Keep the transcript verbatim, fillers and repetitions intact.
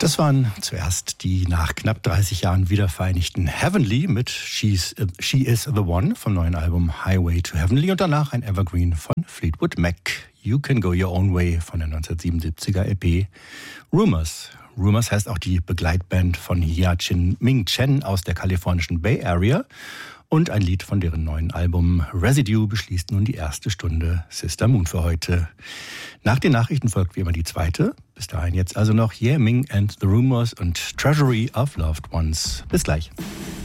Das waren zuerst die nach knapp dreißig Jahren wiedervereinigten Heavenly mit She's, uh, She Is The One vom neuen Album Highway to Heavenly und danach ein Evergreen von Fleetwood Mac, You Can Go Your Own Way von der neunzehnhundertsiebenundsiebziger L P Rumors. Rumors heißt auch die Begleitband von Hya-Chin Ming Chen aus der kalifornischen Bay Area. Und ein Lied von deren neuen Album Residue beschließt nun die erste Stunde Sister Moon für heute. Nach den Nachrichten folgt wie immer die zweite. Bis dahin jetzt also noch Ye Ming and the Rumors und Treasury of Loved Ones. Bis gleich.